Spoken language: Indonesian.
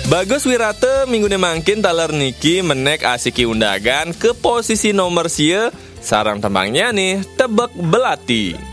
Bagus Wirate minggune mangkin taler niki menek asiki undagan ke posisi nomor sia sarang tembangnya nih tebek belati.